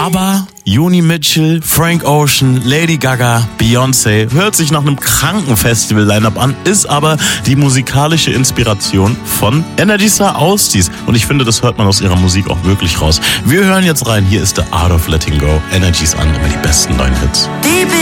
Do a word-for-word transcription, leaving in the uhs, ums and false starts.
Aber Joni Mitchell, Frank Ocean, Lady Gaga, Beyoncé hört sich nach einem kranken Festival-Line-Up an, ist aber die musikalische Inspiration von Energy Star Austis. Und ich finde, das hört man aus ihrer Musik auch wirklich raus. Wir hören jetzt rein. Hier ist The Art of Letting Go. Energys an, immer die besten neuen Hits. Deep